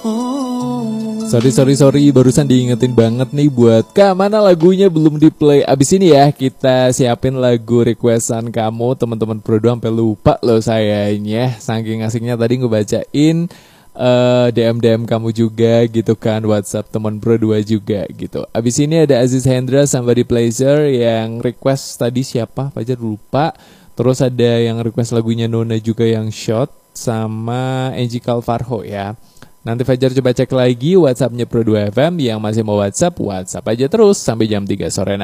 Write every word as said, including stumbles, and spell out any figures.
Sorry sorry sorry barusan diingetin banget nih buat Kak, mana lagunya belum di play. Abis ini ya kita siapin lagu requestan kamu. Teman-teman Pro dua sampai lupa loh sayangnya, saking asiknya tadi ngebacain uh, D M D M kamu juga gitu kan, WhatsApp teman Pro dua juga gitu. Abis ini ada Aziz Hendra Somebody Pleasure yang request tadi siapa Fajar lupa. Terus ada yang request lagunya Nona juga yang Shot sama Angie Calvarho ya. Nanti Fajar coba cek lagi WhatsAppnya Pro dua F M. Yang masih mau WhatsApp, WhatsApp aja terus sampai jam tiga sore nanti.